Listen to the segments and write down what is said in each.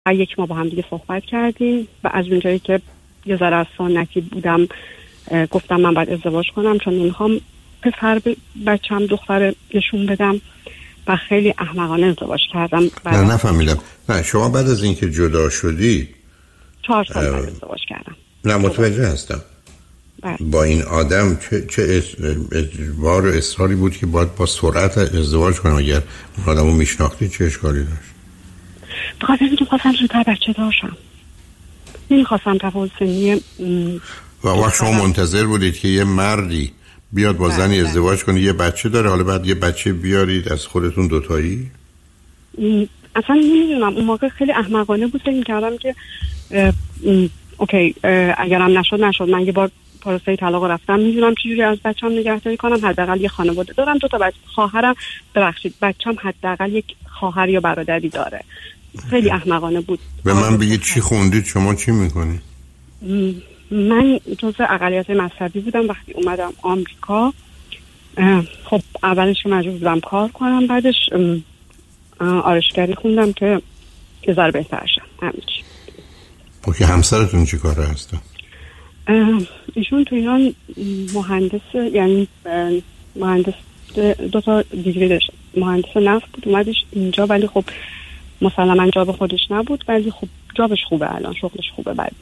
1 ماه با هم دیگه صحبت کردیم و از اونجایی که یه ذره از سنتی بودم گفتم من باید ازدواج کنم چون نمیخوام پسر بچم دختر نشون بدم و خیلی احمقانه ازدواج کردم. نه نفهمیدم. نه شما بعد از اینکه جدا شدی 4 سال بعد ازدواج کردم. نه متوجه هستم. با این آدم چه اجبار و اصراری بود که باید با سرعت ازدواج کنم؟ اگر اون آدم رو میشناختی چه اشکالی داشت؟ بخاطر اینکه خواستم زودتر بچه داشتم، نمیخواستم تفاوت سنی. و وقت شما منتظر بودید که یه مردی بیاد با زنی ازدواج کنه یه بچه داره، حالا بعد یه بچه بیارید از خودتون دوتایی؟ اصلا نمیدونم، اون موقع خیلی احمقانه بود فکر می‌کردم که اوکی اگرم نشد من یه بار پروسه طلاق رفتم، میدونم چجوری از بچه‌م نگهداری کنم، حداقل یه خانواده دارم، 2 تا خواهرم، ببخشید بچه‌م حداقل یک خواهر یا برادری داره. خیلی احمقانه بود. به من بگید چی خوندید، شما چی میکنید؟ من جزء اقلیت مذهبی بودم وقتی اومدم آمریکا. خب اولش مجبور بودم کار کنم، بعدش آرایشگری خوندم که یه ذره بهتر شم. همین چی. اوکی، همسرتون چی کاره هسته؟ ایشون تو ایران مهندس، یعنی مهندس 2 تا دیگری داشت، مهندس نفت بود، اومدش اینجا ولی خب مسلماً جاب خودش نبود، ولی خب جابش خوبه، الان شغلش خوبه، بعد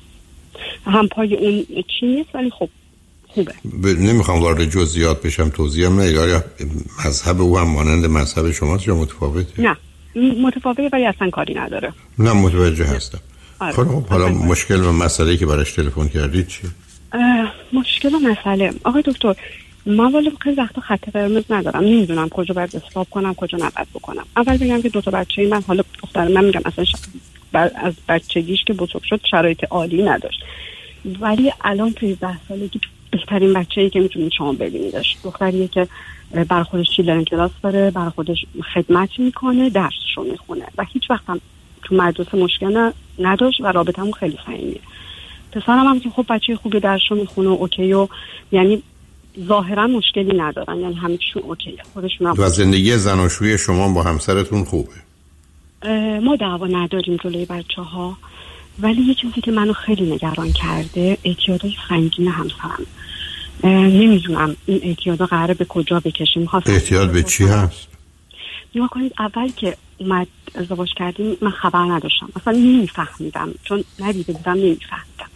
هم پای اون چی نیست ولی خب خوبه. نمیخوام وارد جزئیات بشم، توضیحم نه، یا مذهب او هم مانند مذهب شماست یا متفاوته؟ نه متفاوته ولی اصلا کاری نداره. نه متوجه هستم. خب حالا مشکل و مسئله‌ای که براش تلفن کردید چیه؟ مشکل و مسئله آقای دکتر، من والا خیلی وقتا خط قرمز ندارم، نمیدونم کجا باید استاپ کنم کجا نباید بکنم. اول بگم که 2 تا بچه من، حالا دختر من میگم اصلا از بچگیش که بزرگ شد شرایط عالی نداشت، ولی الان توی 10 سالگی بهترین بچه‌ای که میتونید شما ببینیدش. دختریه که برای خودش چیلدرن کلاس داره، برای خودش خدمت میکنه، درسشو میخونه و هیچ وقت هم تو مدرسه مشکل نداشت و رابطمون خیلی صمیمیه. پسرم هم که خب بچه خوبی درسشو میخونه و اوکی، و یعنی ظاهرا مشکلی ندارن، یعنی همه چیشون اوکیه خودشون. و زندگی زناشویی شما با همسرتون خوبه؟ ما دعوا نداریم جلوی بچه‌ها، ولی یه چیزی که منو خیلی نگران کرده اعتیادای سنگین همسرم. نمیدونم این اعتیادا قراره به کجا بکشیم. اعتیاد به چی هست؟ نگاه کنید، اول که اومد ازدواج کردیم من خبر نداشتم، اصلا نمیفهمیدم چون ندیده بودم، نمیفهمیدم.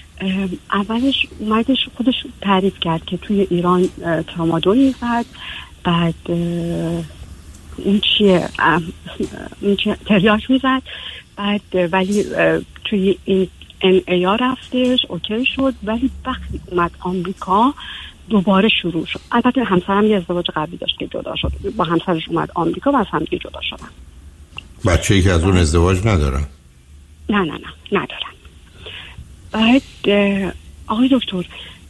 اولش اومدش خودش تعریف کرد که توی ایران ترامادول میزد، بعد این چیه تریاک میزد، بعد ولی توی این NAR رفتش اوکی شد، ولی وقتی اومد آمریکا دوباره شروع شد. البته همسرم یه ازدواج قبلی داشت که جدا شد، با همسرش اومد آمریکا و از هم دیگه جدا شدن. بچه‌ای که از اون ازدواج ندارن؟ نه ندارن. بعد آقای دکتر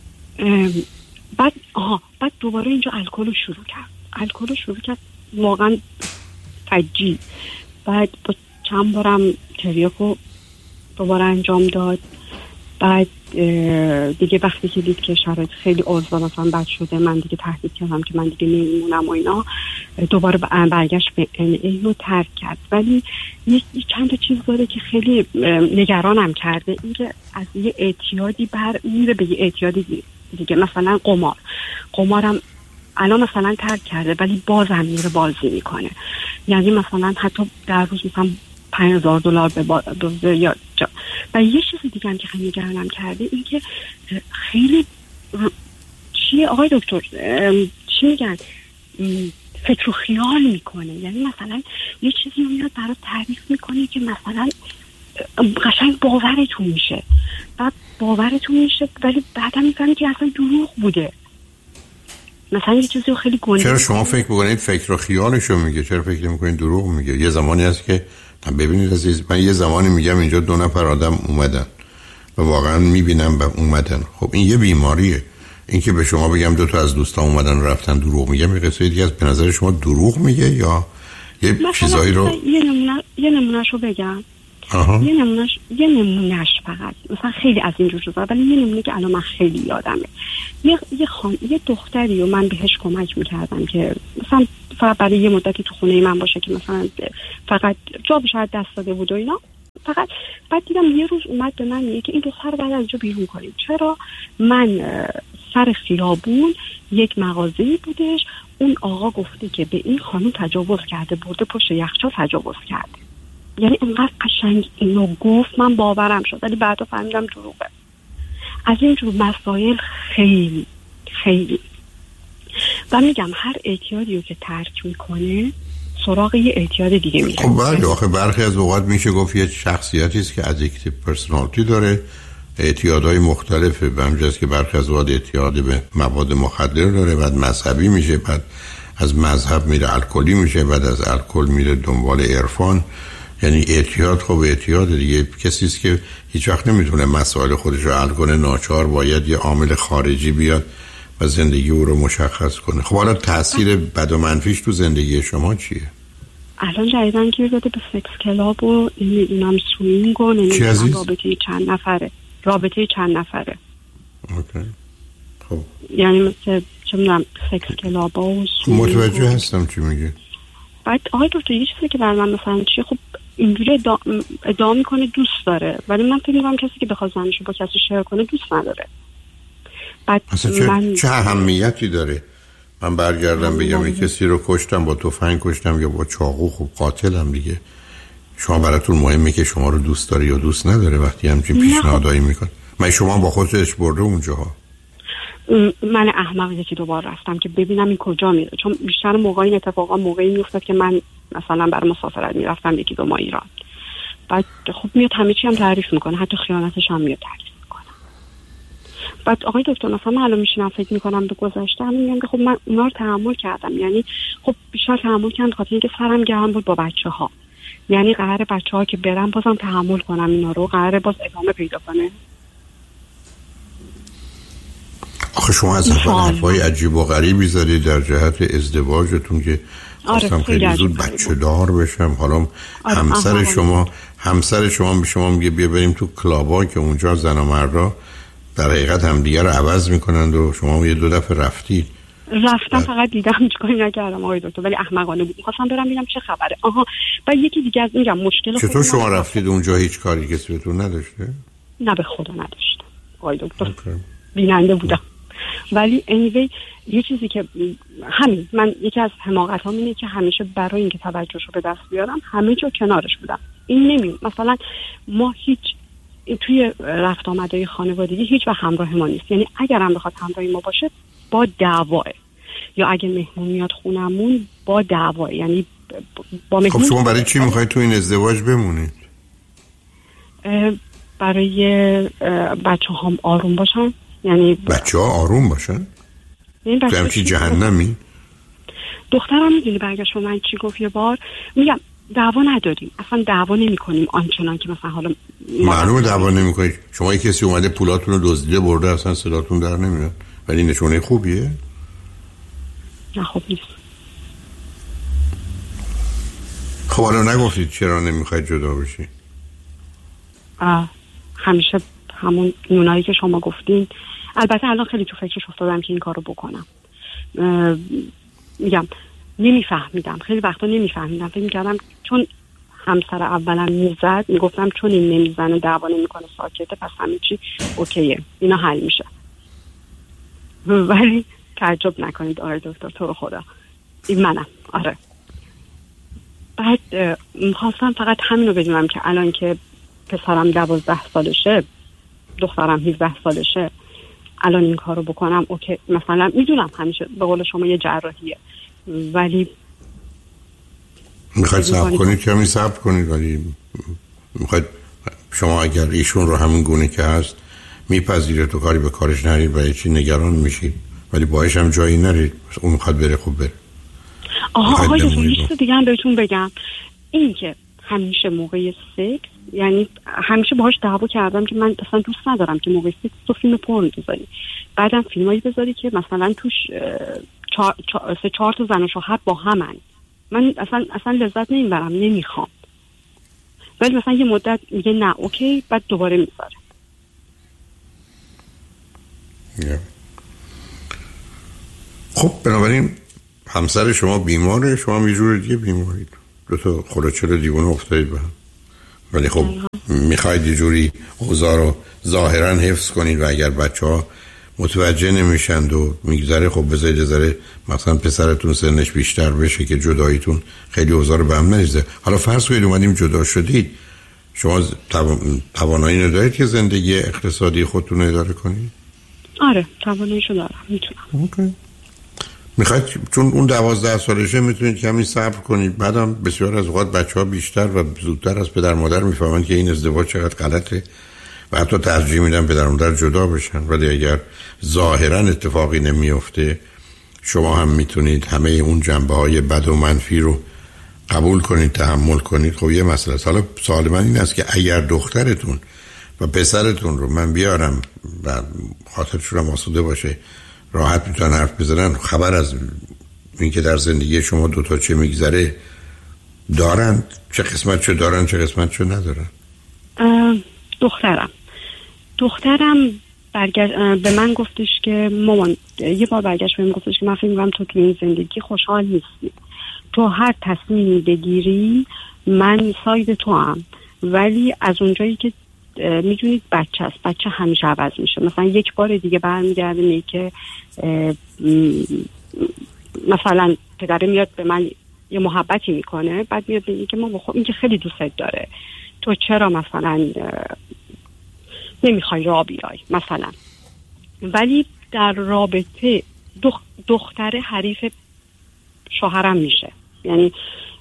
بعد دوباره اینجا الکل رو شروع کرد واقعا فجی. بعد با چند بارم تریاکو دوباره انجام داد. بعد دیگه وقتی که دید که شرایط خیلی اوضاع مثلا بد شده، من دیگه تهدید کردم که من دیگه نمیمونم و اینا، دوباره برگشت به NA رو ترک کرد. ولی چند تا چیز داره که خیلی نگرانم کرده، این که از یه اعتیادی میره به یه اعتیادی دیگه، مثلا قمارم الان مثلا ترک کرده ولی بازم میره بازی میکنه، یعنی مثلا حتی در روز مثلا $5,000 به دوزه یا جا. و یه چیز دیگه هم که خیلی نگرانم کرده این که خیلی چیه آقای دکتر چی میگن فکر و خیال میکنه، یعنی مثلا یه چیزی رو میاد برای تعریف میکنه که مثلا قشنگ باورتون میشه ولی بعدا میفهمی که اصلا دروغ بوده. مثلا یه چیزی رو خیلی گنده. چرا شما فکر میکنید فکر و خیالشو میگه؟ چرا فکر میکنید دروغ میگه؟ یه زمانی هست که ببینید عزیز، من یه زمانی میگم اینجا 2 نفر آدم اومدن و واقعا میبینم و اومدن. خب این یه بیماریه. این که به شما بگم 2 تا از دوستان اومدن رفتن دروغ میگم، یه قصه دیگه از به نظر شما دروغ میگه یا یه چیزایی رو یه نمونهشو بگم. یه نمونهش فقط مثلا خیلی از اینجور چیزا، ولی یه نمونه که الان من خیلی یادمه. یه دختری و من بهش کمک میکردم که مثلا فقط برای یه مدتی تو خونه من باشه که مثلا فقط جا شاید دست داده بود و اینا. فقط بعد دیدم یه روز اومد به من میگه که این دختر رو باید از اینجا بیرون کنیم. چرا؟ من سر خیابون یک مغازه‌ای بودش، اون آقا گفته که به این خانم تجاوز کرده، برده پشت یخچال تجاوز کرده. یعنی اینقدر قشنگ اینو گفت من باورم شد، ولی بعدا فهمیدم دروغه. از اینجور مسائل خیلی خیلی. و میگم هر اعتیادی رو که ترک میکنه سراغ یه اعتیاد دیگه میره. خب بله، آخه برخی از اوقات میشه گفت یه شخصیتی است که ادیکتیو پرسونالیتی داره، اعتیادهای مختلفه، به همجاست که برخی از اوقات اعتیاد به مواد مخدر داره، بعد مذهبی میشه، بعد از مذهب میره الکلی میشه، بعد از الکل میره دنبال عرفان. یعنی اعتیاد خب اعتیاد دیگه. کسی است که هیچ وقت نمیتونه مسائل خودش رو حل کنه، ناچار باید یه عامل خارجی بیاد و زندگی او رو مشخص کنه. خب حالا تاثیر بد و منفیش تو زندگی شما چیه؟ الان جدیدن گیر داده به سکس کلاب و نمیدونم سوینگ و نمیدونم رابطه چند نفره. اوکی. خب یعنی مثل چه میدونم سکس کلاب و سوینگ. متوجه هستم چی میگه. بعد آقای دکتر یه چیزی که برای من مثلا چیه، خب اینجوری ادعا میکنه دوست داره، ولی من فکر میکنم کسی که بخواد زنشو با کسی شیر کنه دوست نداره. بعد اصلا چه اهمیتی داره من برگردم بگم این کسی رو کشتم، با تفنگ کشتم یا با چاقو، خب قاتلم دیگه. شما براتون مهمه که شما رو دوست داره یا دوست نداره وقتی همچین پیشنهادایی میکنه؟ من شما با خودش برده اونجاها. من احمق یکی دوبار رفتم که ببینم این کجا میره، چون بیشتر موقع این اتفاقا موقعی میافتاد که من مثلا برای مسافرت میرفتم یکی دو ماه ایران. بعد خب میاد همه چی هم تعریف میکنه، حتی خیانتش هم میاد تعریف میکنه. بعد آقای دکتر مثلا من الان میشینم فکر میکنم به گذشته، همین میگم که خب من اونا رو تحمل کردم، یعنی خب بیشتر تحمل کردم خاطر اینکه سرم گرم بود با بچه‌ها. یعنی قراره بچه‌ها که برن بازم تحمل کنم اینا رو، قراره باز ادامه پیدا کنه. آخه شما از حرفای عجیب و غریبی زدید در جهت ازدواجتون که خواستم خیلی زود بچه دار بشم. حالا همسر شما به شما میگه بیا بریم تو کلابا که اونجا زن و مردا در حقیقت همدیگه رو عوض میکنند و شما یه دو دفعه رفتید. رفتم فقط دیدم، چیکاری نکردم آقای دکتر، ولی احمقانه بود. می‌خواستم برم ببینم چه خبره. بعد یکی دیگه از اینجا مشکل چطور شما رفتید اونجا هیچ کاری کسی بهتون نداشته؟ نه به خدا نداشتم آقای دکتر. بیننده بودم. ولی anyway یه چیزی که همین من یکی از حماقت‌هام اینه که همیشه برای اینکه توجهش رو به دست بیارم همه جا کنارش بودم. این مثلا ما هیچ توی رفت آمدهای خانوادگی هیچ وقت همراه ما نیست. یعنی اگر هم بخواد همراه ما باشه با دعواه، یا اگه مهمون میاد خونمون با دعواه، یعنی با مهمون. خب شما برای چی میخواید تو این ازدواج بمونید؟ برای بچه‌هام آروم باشن. یعنی بچه‌ها آروم باشن؟ تو همچی جهنمی؟ دخترم میدونی برگشت به من چی گفت یه بار؟ میگم دعوا نداریم، اصلا دعوا نمی کنیم آنچنان که مثلا حالا معلومه دعوا نمی کنید. شما یک کسی اومده پولاتون رو دزدیده برده اصلا صداتون در نمیاد، ولی نشونه خوبیه؟ نه خوب نیست. خب حالا نگفتید چرا نمیخواید جدا بشی؟ همیشه همون نونایی که شما گفتین. البته الان خیلی تو فکرش افتادم که این کارو بکنم. میگم نمیفهمیدم، خیلی وقتا نمیفهمیدم، فکر میکردم چون همسر اولم میزد میگفتم چون این نمیزنه دعوا نمیکنه ساکته پس همه چی اوکیه، اینا حل میشه. ولی تعجب نکنید آقای دکتر، تو رو خدا این منم. آره بعد میخواستم فقط همین رو بدونم که الان که پسرم 12 سالشه دخترم 17 سالشه الان این کارو بکنم اوکی. مثلا میدونم همیشه به قول شما یه جراحیه، ولی میخواید صبر کنید کمی صبر کنید، ولی میخواید شما اگر ایشون رو همین گونه که هست میپذیره تو کاری به کارش نرید و چی نگران میشید، ولی باهاش هم جایی نرید. اون میخواد بره خوب بره. آقای دکتر دیگه هم بهتون بگم، این که همیشه موقع سکس، یعنی همیشه باهاش دعوا کردم که من اصلا دوست ندارم که موقع سکس تو فیلم پورن بذاری، بعدم فیلمایی بذاری که مثلا توش 4 تا زن و شوهر با همن. من اصلا لذت نمیبرم، نمیخوام. ولی مثلا یه مدت میگه نه اوکی، بعد دوباره میذاره. خب بنابراین همسر شما بیماره، شما یه جور دیگه بیمارید، دو تا خلاچل دیوونه افتادید به هم. ولی خب میخواید یه جوری اوضاع رو ظاهرا حفظ کنید و اگر بچه‌ها متوجه نمیشند و میگذره خب بذارید ذره مثلا پسرتون سنش بیشتر بشه که جداییتون خیلی اوضاع رو به هم نریزه. حالا فرض کنید اومدیم جدا شدید، شما توانایی ندارید که زندگی اقتصادی خودتون رو اداره کنید؟ آره تواناییشو دارم، میتونم. اوکی. میخواید چون اون 12 سالشه میتونید کمی صبر کنید، بعدم بسیار از اوقات بچه‌ها بیشتر و زودتر از پدر مادر میفهمن که این ازدواج چقدر غلطه و حتی ترجیح میدن پدر مادر جدا بشن. ولی اگر ظاهرا اتفاقی نمیفته شما هم میتونید همه اون جنبه‌های بد و منفی رو قبول کنید، تحمل کنید. خب یه مسئله است. حالا سوال من این است که اگر دخترتون و پسرتون رو من بیارم و خاطرشون هم آسوده باشه، راحت میتونن حرف بزنن، خبر از اینکه در زندگی شما دوتا چه میگذره دارن، چه قسمت چه دارن چه قسمت چه ندارن؟ دخترم به من گفتش که مامان، یه بار برگشت بهم گفتش که من فکر می‌کنم تو این زندگی خوشحال نیستی، تو هر تصمیمی بگیری من ساید تو هم، ولی از اونجایی که میدونید بچه است، بچه همیشه عوض میشه. مثلا یک بار دیگه برمیگرده میگه که مثلا پدره میاد به من یه محبتی میکنه، بعد میاد میگه که مامان خب این که خیلی دوست داره، تو چرا مثلا نمیخوای راه بیای مثلا. ولی در رابطه دختر حریف شوهرم میشه، یعنی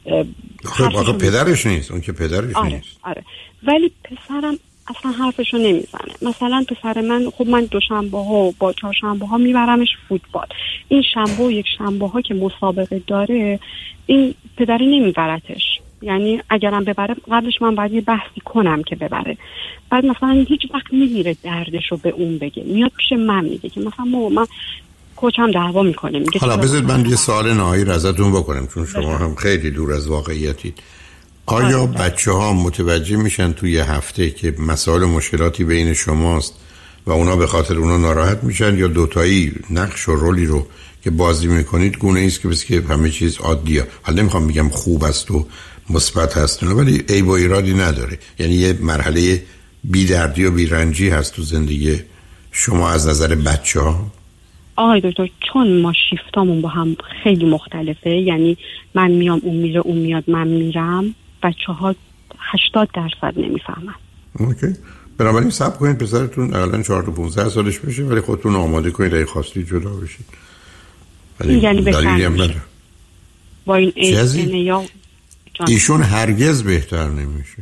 خب پدرش نیست، اون که پدرش نیست. آره ولی پسرم اصلا حرفشو نمیزنه. مثلا پسر من خب من دوشنبه ها و با چهارشنبه ها میبرمش فوتبال، این شنبه و یک شنبه ها که مسابقه داره این پدری نمیبرتش، یعنی اگرم ببره قبلش من باید یه بحثی کنم که ببره. بعد مثلا هیچ وقت نمیره دردشو به اون بگه، میاد پیش من میگه که مثلا من کوچم دعوا میکنه. میگه حالا بذارید من یه سوال نهایی رو ازتون بکنم چون شما هم خیلی دور از واقعیتید. آیا بچه ها متوجه میشن توی یه هفته که مسائل و مشکلاتی بین شماست و اونا به خاطر اونا ناراحت میشن، یا دوتایی نقش و رولی رو که بازی میکنید گونه ایست که بس که همه چیز عادیه؟ حالا نمیخوام بگم خوب است و مثبت هست ولی عیب و ایرادی نداره، یعنی یه مرحله بی دردی و بی رنجی هست تو زندگی شما از نظر بچه ها؟ آقای دکتر چون ما شیفتامون با هم خیلی مختلفه، یعنی من میام اون میره اون میاد من میرم، بچه ها 80% نمیفهمن. اوکی. بنابراین صبر کنید پسرتون اقلا 14-15 سالش بشه ولی خودتون آماده کنید اگه خواستی جدا بشید. یعنی بهتر با این ایشون هرگز بهتر نمیشه.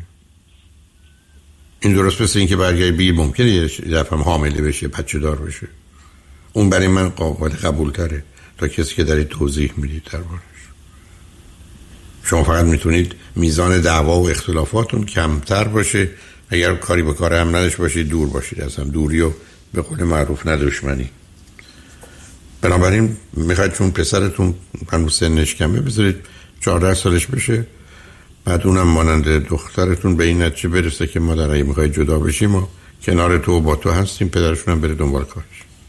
این درست مثل این که برگردی بگی ممکنه یه دفعه حامله بشه بچه دار بشه، اون برای من قابل قبول تره تا کسی که دارید توضیح میدید دربارش. شما فقط میتونید میزان دعوا و اختلافاتون کمتر باشه، اگر کاری به کار هم نداشته باشید دور باشید از هم، دوری و به قول معروف ندشمنی. بنابراین میخواید چون پسرتون هنوز سنش کمه بذارید 14 سالش بشه، بعد اونم مانند دخترتون به این نتیجه برسه که مادر اگه میخواید جدا بشیم و کنار تو و با تو هستیم، پدرشون هم بره دنبال کارش.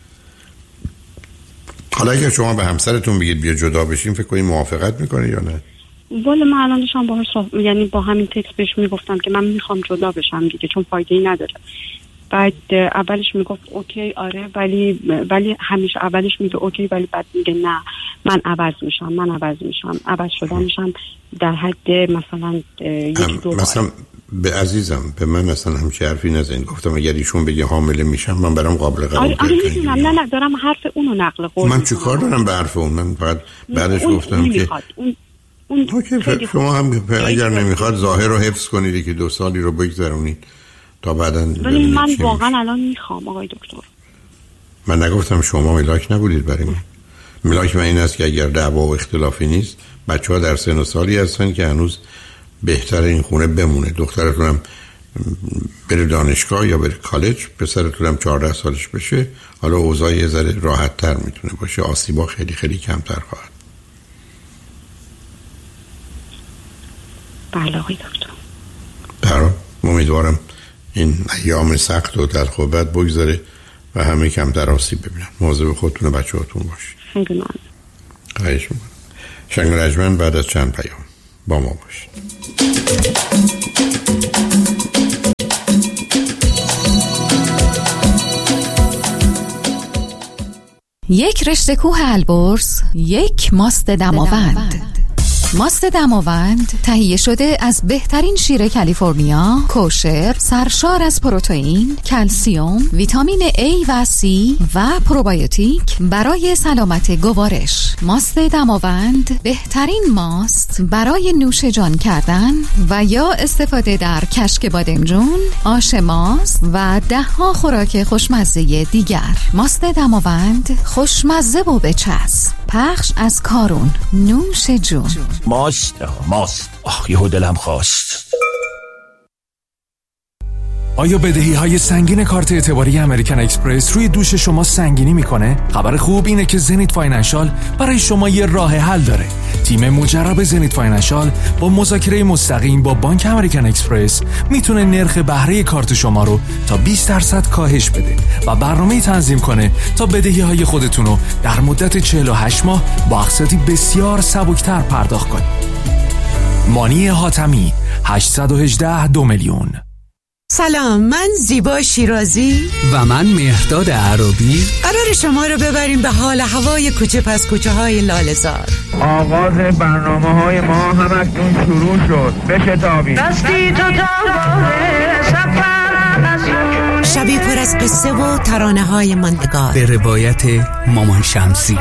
حالا اگر شما به همسرتون بگید بیا جدا بشیم فکر کنید موافقت میکنه یا نه؟ والا من الان داشتم باهاش یعنی با همین تکست بهش میگفتم که من میخوام جدا بشم دیگه چون فایده ای نداره. بعد اولش میگفت اوکی آره ولی همیشه اولش میگه اوکی ولی بعد میگه نه من عوض میشم عوض شدنشم در حد مثلا یکی دو مثلا به عزیزم به من اصلا همچه حرفی نزنید. گفتم اگر ایشون بگه حامله میشم من برام قابل قبول نه دارم حرف اونو نقل قول من چه کار دارم به حرف اون؟ من فقط بعدش گفتم که اوکی شما هم اگر نمیخواد ظاهر رو حفظ کنید که 2 سالی رو بگذرونید تا بعداً. ولی من واقعا الان میخوام آقای دکتر. من نگفتم شما ملاک نبودید برای من. ملاک من این است که اگر دعوا و اختلافی نیست بچه‌ها در سن و سالی هستن که هنوز بهتر این خونه بمونه. دخترتون هم بره دانشگاه یا بره کالج، پسرتون هم 14 سالش بشه، حالا اوضاع یه ذره راحت تر میتونه باشه، آسیبا خیلی خیلی کمتر خواهد. بله آقای دکتر. برام امیدوارم این ایام سخت و تلخوبت بگذاره و همه کمتر آسیب ببینن. مواظب خودتون و بچه‌هاتون باشید. خیلی ممنون. خواهش می‌کنم. شنگ رجمن بعد از چند پیام با ما باشید. یک رشته کوه البرز، یک ماست دماوند. ماست دماوند تهیه شده از بهترین شیر کالیفرنیا، کوشر، سرشار از پروتئین، کلسیم، ویتامین A و C و پروبیوتیک برای سلامت گوارش. ماست دماوند بهترین ماست برای نوش جان کردن و یا استفاده در کشک بادمجون، آش ماست و 10 خوراک خوشمزه دیگر. ماست دماوند خوشمزه و بچسب. پخش از کارون. نوش جون. ماست یهو دلم خواست. آیا بدهی‌های سنگین کارت اعتباری امریکن اکسپرس روی دوش شما سنگینی میکنه؟ خبر خوب اینه که زنیت فاینانشال برای شما یه راه حل داره. تیم مجرب زنیت فاینانشال با مذاکره مستقیم با بانک امریکن اکسپرس میتونه نرخ بهره کارت شما رو تا 20% کاهش بده و برنامه‌ای تنظیم کنه تا بدهی‌های خودتون رو در مدت 48 ماه با اقساطی بسیار سبکتر پرداخت کنید. مانی حاتمی 818 2 میلیون. سلام، من زیبا شیرازی و من مهرداد عربی قرار شما رو ببریم به حال هوای کوچه پس کوچه های لاله‌زار. آغاز برنامه‌های ما همکنون شروع شد. بشتابید. دستی تو شبی پر از قصه و ترانه های ماندگار به روایت مامان شمسی.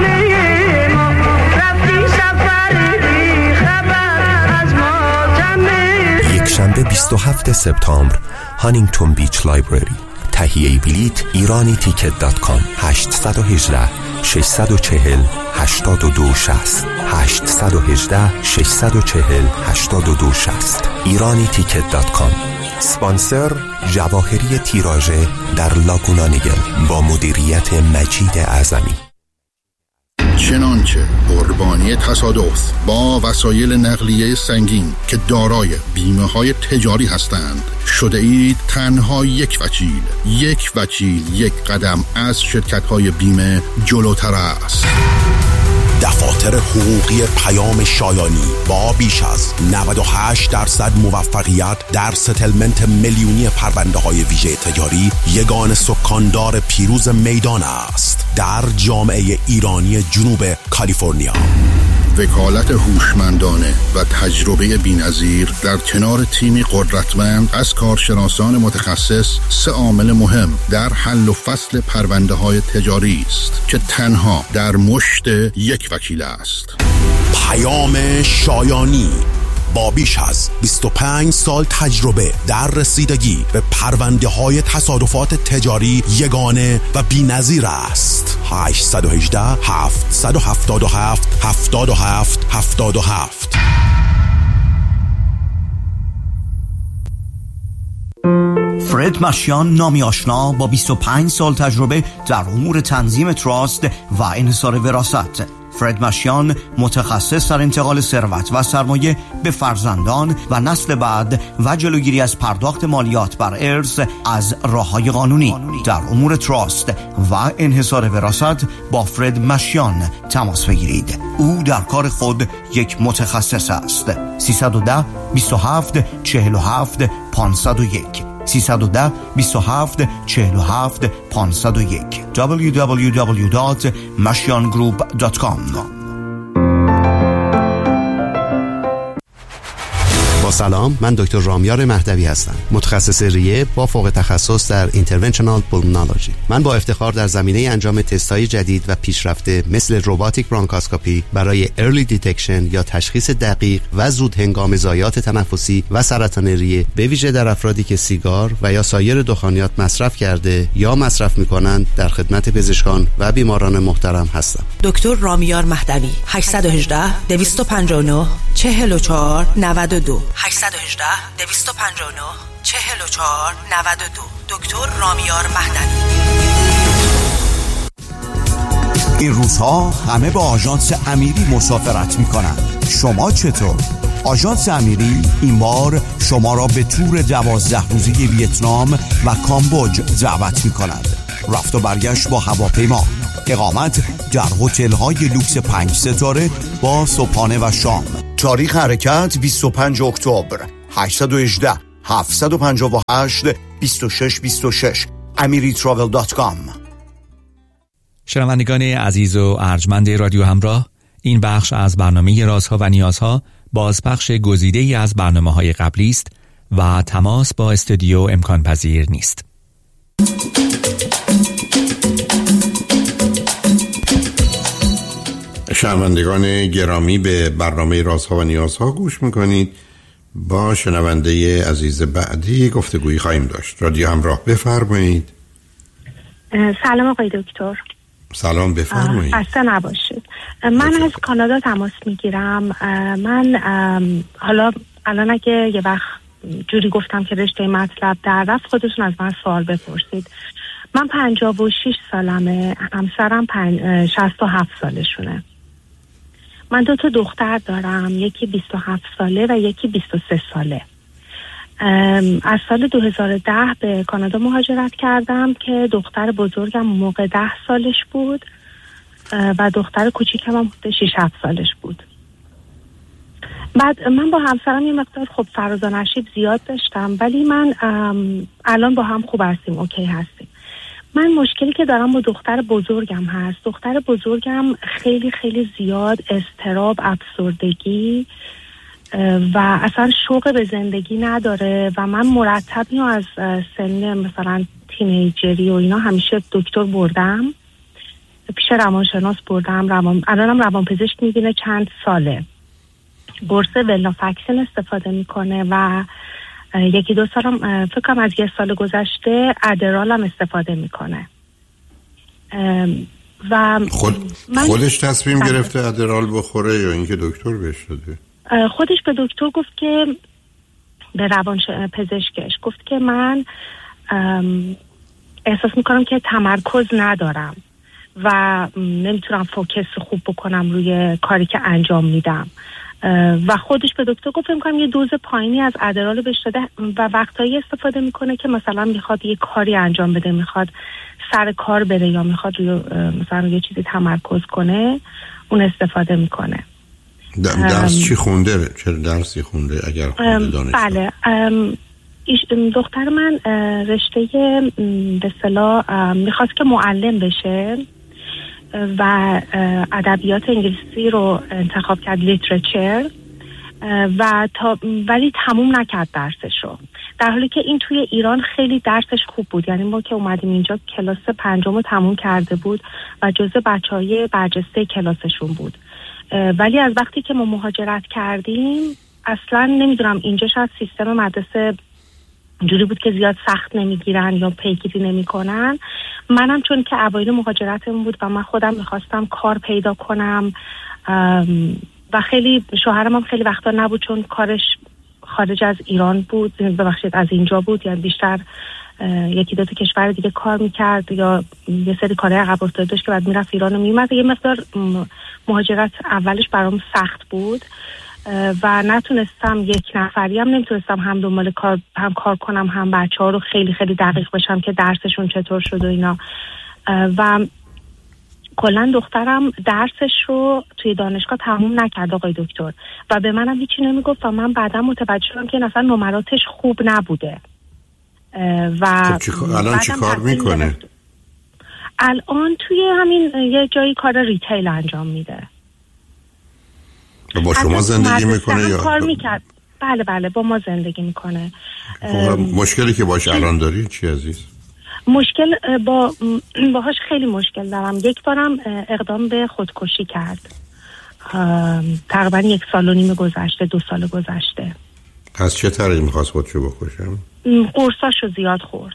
شنبه 27 سپتامبر هانینگتون بیچ لایبرری. تهیه بلیط ایرانیتیکت.com 818 640 8260 818 640 8260 ایرانیتیکت.com. سپانسر جواهری تیراژه در لاگونا نیگل با مدیریت مجید اعظمی. چنانچه قربانی تصادف با وسایل نقلیه سنگین که دارای بیمه های تجاری هستند شده اید تنها یک وکیل یک قدم از شرکت های بیمه جلوتر است. دفاتر حقوقی پیام شایانی با بیش از 98% موفقیت در ستلمنت میلیونی پرونده های ویژه تجاری یگان سکاندار پیروز میدان است در جامعه ایرانی جنوب کالیفرنیا. وکالت هوشمندانه و تجربه بی‌نظیر در کنار تیمی قدرتمند از کارشناسان متخصص 3 عامل مهم در حل و فصل پرونده‌های تجاری است که تنها در مشت یک وکیل است. پیام شایانی با بیش از 25 سال تجربه در رسیدگی به پرونده‌های تصادفات تجاری یگانه و بی‌نظیر است. 818 777 77 77. فرد مشیان، نامی آشنا با 25 سال تجربه در امور تنظیم تراست و انحصار وراثت. فرد مشیان متخصص در انتقال ثروت و سرمایه به فرزندان و نسل بعد و جلوگیری از پرداخت مالیات بر ارث از راه‌های قانونی. در امور تراست و انحصار وراثت با فرد مشیان تماس بگیرید. او در کار خود یک متخصص است. 310 27 47 501 310 27 47 501 www.mashiangroup.com. با سلام، من دکتر رامیار مهدوی هستم، متخصص ریه با فوق تخصص در اینترونشنال پولمونولوژی. من با افتخار در زمینه انجام تست‌های جدید و پیشرفته مثل روباتیک برانکاسکوپی برای ارلی دیتکشن یا تشخیص دقیق و زود هنگام ضایعات تنفسی و سرطان ریه به ویژه در افرادی که سیگار و یا سایر دخانیات مصرف کرده یا مصرف می‌کنند در خدمت پزشکان و بیماران محترم هستم. دکتر رامیار مهدوی 818 259 44 92 818 259 44 92. دکتر رامیار مهدوی. این روزها همه با آژانس امیری مسافرت می‌کنند. شما چطور؟ آژانس امیری این بار شما را به تور 12 روزه ویتنام و کامبوج دعوت می‌کند. رفت و برگشت با هواپیما، اقامت در هتل‌های لوکس 5 ستاره با صبحانه و شام. تاریخ حرکت 25 اکتبر. 818 758 2626 amiritravel.com. شنوندگان عزیز و ارجمند رادیو همراه، این بخش از برنامه رازها و نیازها بازپخش گزیده‌ای از برنامه‌های قبلی است و تماس با استودیو امکان پذیر نیست. شنوندگان گرامی، به برنامه رازها و نیازها گوش میکنید. با شنونده عزیز بعدی گفتگویی خواهیم داشت. رادیو همراه، بفرمایید. سلام آقای دکتر. سلام، بفرمایید. خسته نباشید. من از کانادا تماس میگیرم. من حالا الان اگه یه وقت جوری گفتم که رشته مطلب در رفت، خودتون از من سوال بپرسید. من 56 سالمه، همسرم 67 سالشونه. من 2 تا دختر دارم، یکی 27 ساله و یکی 23 ساله. از سال 2010 به کانادا مهاجرت کردم که دختر بزرگم موقع 10 سالش بود و دختر کوچیکم هم 6-7 سالش بود. بعد من با همسرم یه مقدار خب فراز و نشیب زیاد داشتم، ولی من الان با هم خوب هستیم، اوکی هستیم. من مشکلی که دارم با دختر بزرگم هست. دختر بزرگم خیلی خیلی زیاد اضطراب، افسردگی و اصلا شوق به زندگی نداره و من مرتب اینو از سن مثلا تینیجری و اینا همیشه دکتر بردم، پیش روانشناس بردم، الانم روانپزشک میبینه چند ساله. قرص ولنافکسین استفاده میکنه و 1-2 سالم فکر کنم از 1 سال گذشته ادرال هم استفاده میکنه و خودش تصمیم گرفته ادرال بخوره یا اینکه دکتر بهش داده؟ خودش به دکتر گفت که به روانپزشکش گفت که من احساس میکنم که تمرکز ندارم و نمیتونم فوکس خوب بکنم روی کاری که انجام میدم و خودش به دکتر گفت میکنم یه دوز پایینی از ادرال بهش داده و وقتایی استفاده میکنه که مثلا میخواد یه کاری انجام بده، میخواد سر کار بره یا میخواد مثلا یه چیزی تمرکز کنه، اون استفاده میکنه. درس چی خونده؟ چه درسی خونده اگر خونده دانشگاه؟ بله، دختر من رشته به اصطلاح میخواست که معلم بشه و ادبیات انگلیسی رو انتخاب کرد، لیترچر، ولی تموم نکرد درسشو، در حالی که این توی ایران خیلی درسش خوب بود. یعنی ما که اومدیم اینجا کلاس 5 رو تموم کرده بود و جزو بچهای برجسته کلاسشون بود، ولی از وقتی که ما مهاجرت کردیم اصلا نمیدونم اینجا شاید سیستم مدرسه جوری بود که زیاد سخت نمیگیرن یا پیگیری نمیکنن. منم چون که اوایل مهاجرتم بود و من خودم میخواستم کار پیدا کنم و خیلی شوهرم هم خیلی وقتا نبود چون کارش خارج از ایران بود، ببخشید از اینجا بود، یعنی بیشتر 1-2 تا کشور دیگه کار میکرد یا یه سری کارهای عقب افتاده داشت که بعد میرفت ایران و میومد. یه مقدار مهاجرت اولش برام سخت بود و نتونستم، 1 نفری هم نمیتونستم هم دنبال کار هم کار کنم هم بچه‌ها رو خیلی خیلی دقیق بشم که درسشون چطور شد و اینا. و کلا دخترم درسش رو توی دانشگاه تموم نکرد آقای دکتر و به منم هیچی نمیگفت و من بعدا متوجه شدم که اصلا نمراتش خوب نبوده. و الان چی کار میکنه؟ الان توی همین یه جایی کار ریتیل انجام میده. با شما زندگی میکنه یا کار میکرد؟ بله با ما زندگی میکنه. مشکلی که باش الان داری چی عزیز؟ مشکل باهاش خیلی مشکل دارم. 1 بارم اقدام به خودکشی کرد، تقریبا 1 سال و نیم گذشته، 2 سال گذشته. از چه طریق میخواست خودشو بکشه؟ قرصاشو زیاد خورد،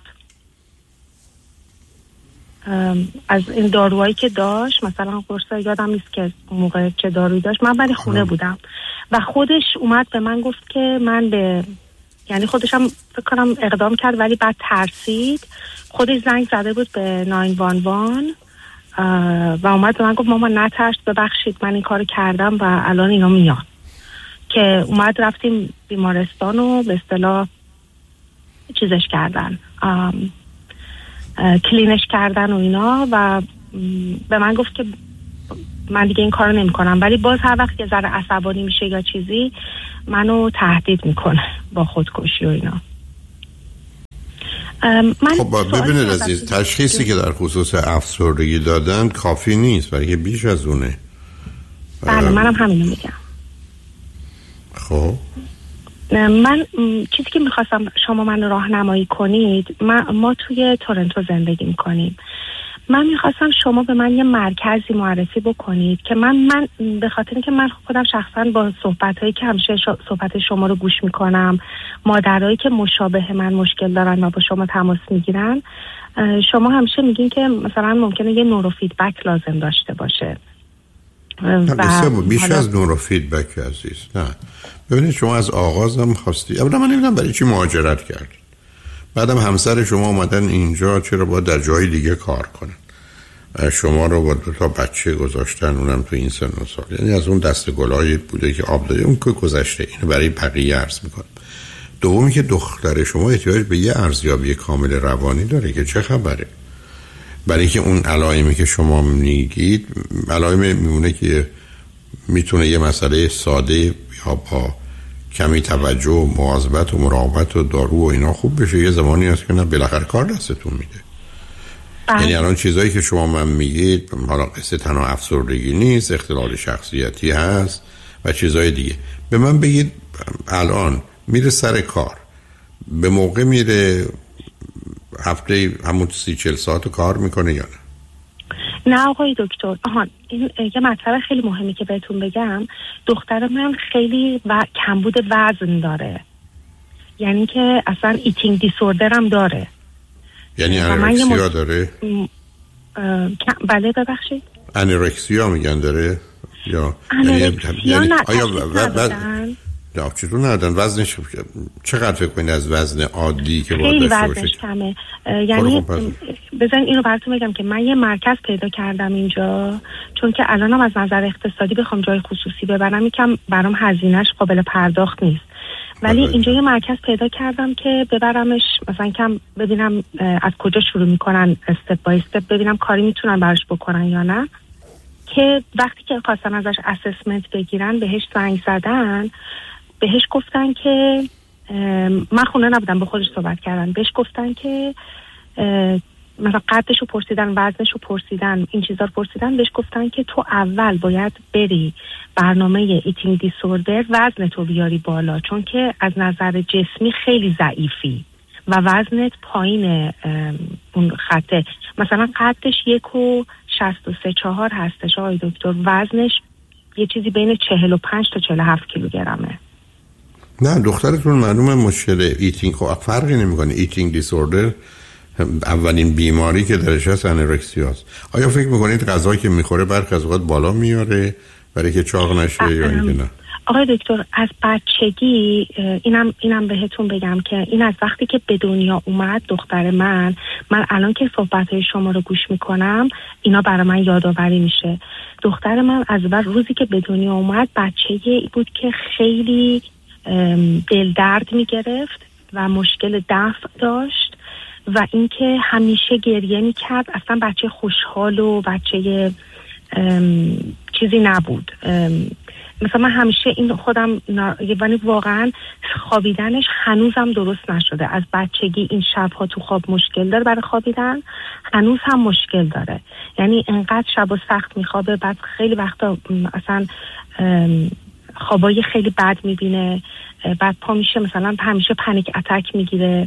از این داروهایی که داشت، مثلا قرصا یادم نیست که موقع چه دارویی داشت، من ولی خونه بودم و خودش اومد به من گفت که من یعنی خودش هم فکر کنم اقدام کرد ولی بعد ترسید، خودش زنگ زده بود به 911 و اومد به من گفت مامان نترس، ببخشید من این کارو کردم و الان اینا میان. که اومد رفتیم بیمارستان و به اصطلاح چیزش کردن، کلینش کردن و اینا و به من گفت که من دیگه این کارو نمی کنم، ولی باز هر وقت یه ذره عصبانی میشه یا چیزی منو تهدید میکنه با خودکشی و اینا. خب ببینید عزیز، تشخیصی که در خصوص افسردگی دادن کافی نیست، برای که بیش از اونه. بله منم همینو میگم. خب من چیزی که میخواستم شما من راهنمایی کنید، ما توی تورنتو زندگی میکنیم. من میخواستم شما به من یه مرکزی معرفی بکنید که من به خاطر که من خودم شخصا با صحبتایی که همیشه صحبت شما رو گوش میکنم، مادرایی که مشابه من مشکل دارن و با شما تماس میگیرن، شما همیشه میگین که مثلا ممکنه یه نورو فیدبک لازم داشته باشه. بیش از نورو فیدبک عزیز. نه ببینید، شما از آغازم خواستی، اولا من نمیدونم برای چی مهاجرت کردید، بعدم همسر شما اومدن اینجا، چرا باید در جای دیگه کار کنن؟ شما رو با 2 تا بچه گذاشتن، اونم تو این سن و سال. یعنی از اون دست گلای بوده که آب داده، اون که گذشته. اینو برای بقیه عرض میکنم. دومی که دختر شما احتیاج به یه ارزیابی کامل روانی داره که چه خبره، برای که اون علائمی که شما میگید علائم میمونه که میتونه یه مسئله ساده یا با کمی توجه و مواظبت و مراقبت و دارو و اینا خوب بشه. یه زمانی هست که نه بالاخره کار دستتون میده. یعنی الان چیزایی که شما من میگید، حالا قصه تنها افسردگی نیست، اختلال شخصیتی هست و چیزای دیگه. به من بگید الان میره سر کار، به موقع میره، هفته همون 30-40 ساعت کار میکنه یا نه؟ نه آقای دکتر، این یه مطلب خیلی مهمی که بهتون بگم. دختر من خیلی کمبود وزن داره، یعنی که اصلا ایتینگ دیسوردر هم داره. یعنی انورکسیا داره؟ بله ببخشید، انورکسیا میگن داره یا انورکسیا نه؟ آیا چطور ندادن؟ وزنش چقدر فکر کنید از وزن عادی که باید داشته باشه؟ وزنش کمه. یعنی بذارین اینو براتون بگم که من یه مرکز پیدا کردم اینجا، چون که الانم از نظر اقتصادی بخوام جای خصوصی ببرم یکم برام هزینه‌اش قابل پرداخت نیست، ولی اینجا یه مرکز پیدا کردم که ببرمش مثلا کم ببینم از کجا شروع میکنن، استپ بای استپ ببینم کاری میتونن براش بکنن یا نه. که وقتی که خواستن ازش اسسمنت بگیرن بهش زنگ زدن، بهش گفتن که من خونه نبودم، با خودش صحبت کردن، بهش گفتن که مثلا قدشو پرسیدن، وزنشو پرسیدن، این چیزا رو پرسیدن، بهش گفتن که تو اول باید بری برنامه ایتینگ دیسوردر وزنتو بیاری بالا، چون که از نظر جسمی خیلی ضعیفی و وزنت پایین اون خطه. مثلا قدش 1.63-4 هستش آقای دکتر، وزنش یه چیزی بین 45 تا 47 کیلوگرمه. نه دخترتون معلومه مشکل ایتینگ، خب فرقی نمیکنه. ایتینگ دیسوردر اولین بیماری که درش هست انورکسیا است. آیا فکر میکنید غذایی که میخوره برخی از اوقات بالا میاره برای که چاق نشه یا اینکه نه؟ آقای دکتر از بچگی اینم بهتون بگم که این از وقتی که به دنیا اومد دختر من الان که صحبت‌های شما رو گوش میکنم اینا برای من یادآوری میشه. دختر من از روزی که به دنیا اومد بچه‌ای بود که خیلی دل درد میگرفت و مشکل دفع داشت و اینکه همیشه گریه میکرد. اصلا بچه خوشحال و بچه چیزی نبود. مثلا من همیشه این خودم یعنی واقعا خوابیدنش هنوزم درست نشده. از بچگی این شبها تو خواب مشکل داره برای خوابیدن، هنوز هم مشکل داره. یعنی انقدر شب و سخت میخوابه، بعد خیلی وقتا اصلا خوابای خیلی بد میبینه، بعد پا میشه مثلا همیشه پنیک اتک میگیره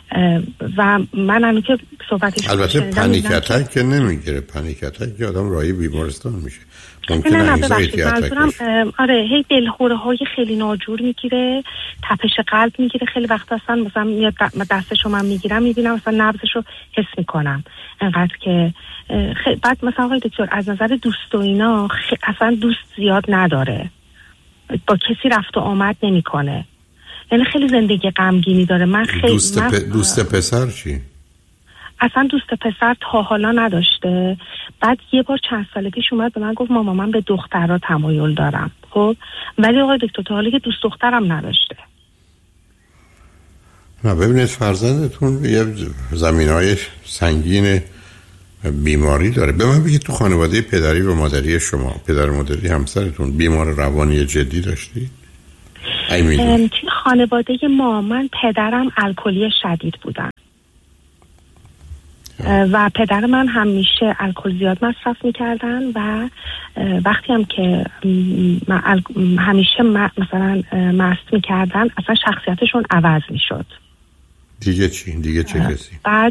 و من هم که صحبتش البته پنیک اتک که نمیگیره، پنیک اتک که آدم راهی بیمارستان میشه. نه ببخشید منظورم آره هی دلهوره های خیلی ناجور میگیره، تپش قلب میگیره، خیلی وقت اصلا مثلا میاد دستشو من میگیرم میبینم مثلا نبضشو حس میکنم انقدر که بعد مثلا آقای دکتر از نظر دوست و اینا اصلا دوست زیاد نداره، با کسی رفت و آمد نمیکنه، یعنی خیلی زندگی غمگینی داره. من خیلی دوست پسر چی؟ اصلا دوست پسر تا حالا نداشته. بعد یه بار چند سال پیش اومد به من گفت ماما من به دخترها تمایل دارم، خب ولی آقای دکتر تا حالا که دوست دخترم نداشته. نه ببینید فرزندتون یه زمینهای سنگین بیماری داره. به من بگید تو خانواده پدری و مادری شما، پدر و مادری همسرتون بیمار روانی جدی داشتی؟ توی خانواده ما من پدرم الکلی شدید بودن و پدر من همیشه الکل زیاد مصرف میکردن و وقتی هم که همیشه مثلا مست میکردن اصلا شخصیتشون عوض میشد. دیگه چی؟ دیگه چه کسی؟ بعد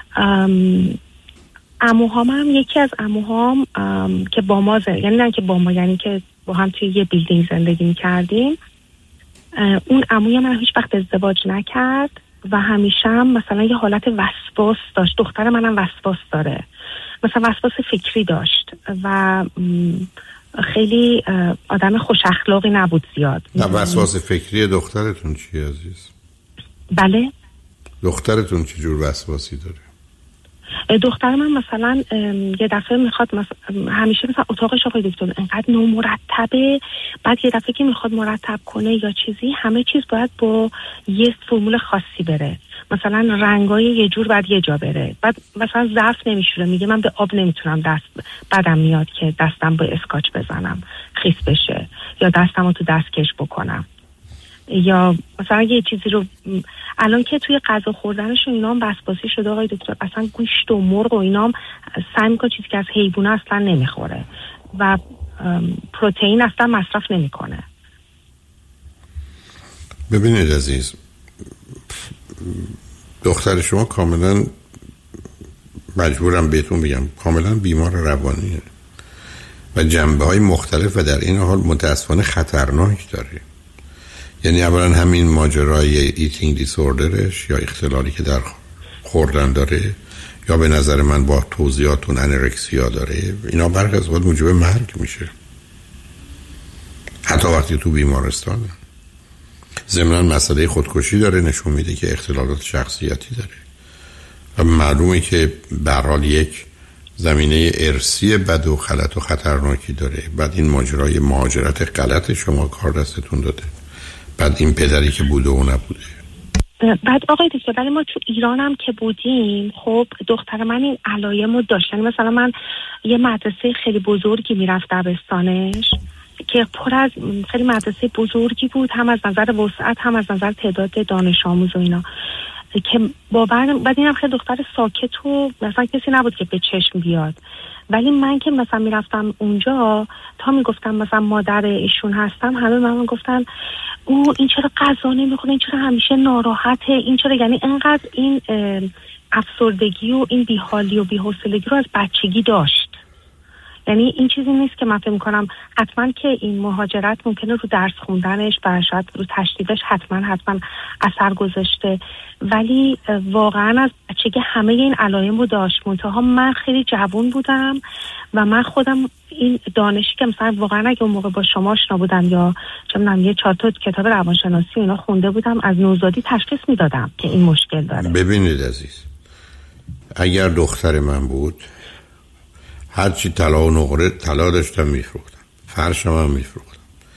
عموهام هم یکی از عموهام که با ما یعنی نه که با ما، یعنی که با هم توی یه بیلدینگ زندگی میکردیم، اون عموی من هیچ وقت ازدواج نکرد و همیشه هم مثلا یه حالت وسواس داشت. دختر منم وسواس داره، مثلا وسواس فکری داشت و خیلی آدم خوش اخلاقی نبود زیاد. نه وسواس فکری دخترتون چیه عزیز؟ بله دخترتون چه جور وسواسی داره؟ دختر من مثلا یه دفعه میخواد همیشه مثلا اتاقش آقای دکتر انقدر نامرتبه، بعد یه دفعه که میخواد مرتب کنه یا چیزی همه چیز باید با یه فرمول خاصی بره، مثلا رنگای یه جور باید یه جا بره، بعد مثلا ظرف نمیشوره، میگه من به آب نمیتونم دست بدم میاد که دستم با اسکاچ بزنم خیس بشه یا دستمو تو دستکش بکنم، یا مثلا یه چیزی رو الان که توی غذا خوردنش اینا هم وسواسی شده آقای دکتر، اصلا گوشت و مرغ و اینا هم سعی میکنه چیزی که از حیوونا اصلا نمیخوره و پروتئین اصلا مصرف نمیکنه. ببینید عزیز، دختر شما کاملا مجبورم بهتون بگم کاملا بیمار روانیه و جنبه‌های مختلف و در این حال متاسفانه خطرناک داره. یعنی اولا همین ماجرای ایتینگ دیسوردرش یا اختلالی که در خوردن داره یا به نظر من با توضیحاتون انورکسیا داره، اینا برخی از وقت موجب مرگ میشه حتی وقتی تو بیمارستانه. ضمناً مسئله خودکشی داره، نشون میده که اختلالات شخصیتی داره و معلومه که به هر حال یک زمینه ارثی بد و غلط و خطرناکی داره. بعد این ماجرای مهاجرت غلط شما کار دستتون داده، بعد این پدری که بوده و نبوده. بعد آقای دکتر ولی ما تو ایران هم که بودیم، خب دختر من این علایمو داشت، یعنی مثلا من یه مدرسه خیلی بزرگی میرفت دبستانش که پر از خیلی مدرسه بزرگی بود، هم از نظر وسعت هم از نظر تعداد دانش آموز و اینا، که بعد اینم خیلی دختر ساکت و مثلا کسی نبود که به چشم بیاد. ولی من که مثلا میرفتم اونجا تا میگفتم مثلا مادر ایشون هستم، همه من گفتن او این چرا غذا نمیخوره، این چرا همیشه ناراحته، این چرا، یعنی انقدر این افسردگی و این بیحالی و بی‌حوصلگی رو از بچگی داشت. یعنی این چیزی نیست که من فکر می‌کنم حتما که این مهاجرت ممکنه رو درس خوندنش و شاید رو تشدیدش حتما اثر گذاشته، ولی واقعا از بچگی همه این علائم رو داشت. منتها من خیلی جوان بودم و من خودم این دانشی که مثلا واقعا اگه اون موقع با شما آشنا بودم یا چه می‌دونم یه 4 تا کتاب روانشناسی اینا خونده بودم، از نوزادی تشخیص میدادم که این مشکل داره. ببینید عزیز، اگر دختر من بود هرچی طلا و نقره طلا داشتم میفروختم، فرشم هم میفروختم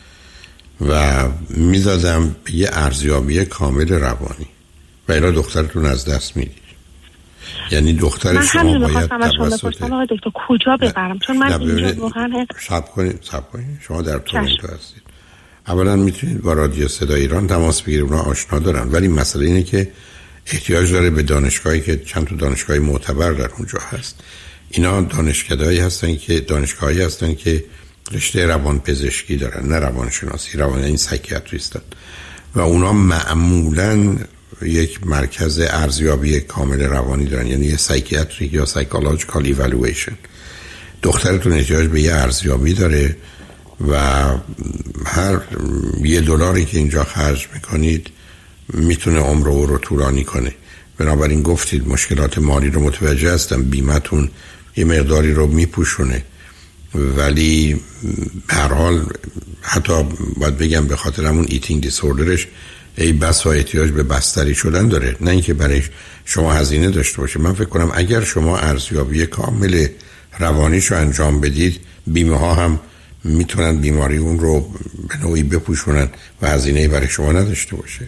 و میدادم یه ارزیابی کامل روانی و الا دخترتون از دست میدید. یعنی دختر شما باید توسط دکتر کجا ببرم، چون من اینجا واقعا صبر کنید شما در تورنتو هستید. اولا میتونید با رادیو صدای ایران تماس بگیرید، اونا آشنا دارن، ولی مسئله اینه که احتیاج داره به دانشگاهی که چند تا دانشگاه معتبر در اونجا هست. اینا دانشگاهی هستن که رشته روانپزشکی دارن، نه روانشناسی، این سایکیاتریستن و اونا معمولاً یک مرکز ارزیابی کامل روانی دارن، یعنی یه سایکیاتریک یا سایکولوژیکال ایوالویشن. دخترتون احتیاج به یه ارزیابی داره و هر $1 که اینجا خرج میکنید میتونه عمر او رو طولانی کنه. بنابراین گفتید مشکلات مالی رو متوجه هستم، بیمتون یه مقداری رو میپوشونه، ولی به هر حال حتی باید بگم به خاطر همون ایتینگ دیسوردرش ای بس و احتیاج به بستری شدن داره، نه اینکه برای شما هزینه داشته باشه. من فکر کنم اگر شما ارزیابی کامل روانیش رو انجام بدید، بیمه ها هم میتونن بیماری اون رو به نوعی بپوشونن و هزینه‌ای برای شما نداشته باشه.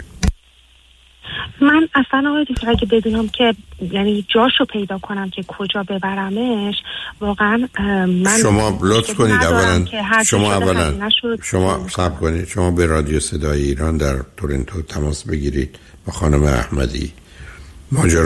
من اصلا آقای دکتر اگه بدونم که یعنی جاشو پیدا کنم که کجا ببرمش، واقعا من شما لطف کنید شما صبر کنید، شما به رادیو صدای ایران در تورنتو تماس بگیرید با خانم احمدی. ماجرا